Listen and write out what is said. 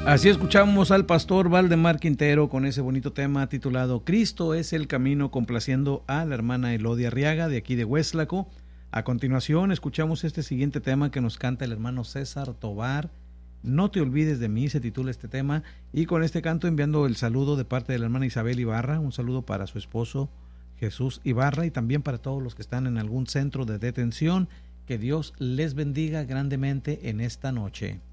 Así escuchamos al pastor Valdemar Quintero con ese bonito tema titulado Cristo es el camino, complaciendo a la hermana Elodia Arriaga de aquí de Huézlaco. A continuación escuchamos este siguiente tema que nos canta el hermano César Tobar. No te olvides de mí, se titula este tema, y con este canto enviando el saludo de parte de la hermana Isabel Ibarra, un saludo para su esposo Jesús Ibarra y también para todos los que están en algún centro de detención. Que Dios les bendiga grandemente en esta noche.